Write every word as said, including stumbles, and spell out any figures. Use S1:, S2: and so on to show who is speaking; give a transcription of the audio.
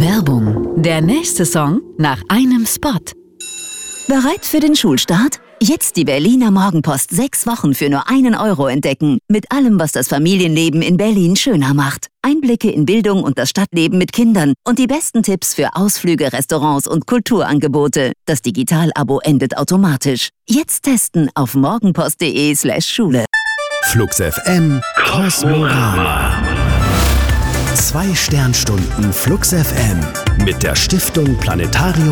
S1: Werbung. Der nächste Song nach einem Spot.
S2: Bereit für den Schulstart? Jetzt die Berliner Morgenpost sechs Wochen für nur einen Euro entdecken. Mit allem, was das Familienleben in Berlin schöner macht. Einblicke in Bildung und das Stadtleben mit Kindern und die besten Tipps für Ausflüge, Restaurants und Kulturangebote. Das Digital-Abo endet automatisch. Jetzt testen auf morgenpost.de slash Schule.
S3: Flux F M Kosmorama. Zwei Sternstunden Flux F M mit der Stiftung Planetarium